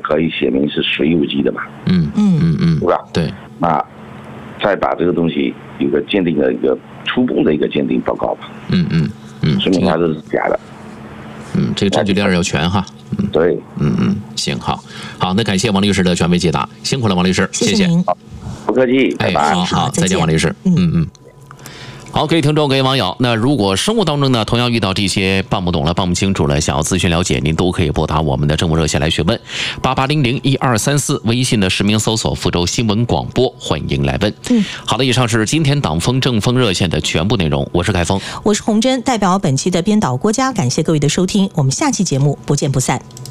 可以写明是水有机的嘛，对吧？ 对， 那再把这个东西有个鉴定的一个初步的一个鉴定报告吧，说明它这是假的， 这个证据链要全哈， 对， 行，好，那感谢王律师的权威解答，辛苦了，王律师，谢谢您， 不客气，拜拜， 好，再见，王律师，好，各位听众，各位网友，那如果生活当中呢，同样遇到这些办不懂了、办不清楚了，想要咨询了解，您都可以拨打我们的政务热线来询问，88001234，微信的实名搜索福州新闻广播，欢迎来问。好的，以上是今天党风政风热线的全部内容，我是凯峰， 我是洪真，代表本期的编导郭佳，感谢各位的收听，我们下期节目不见不散。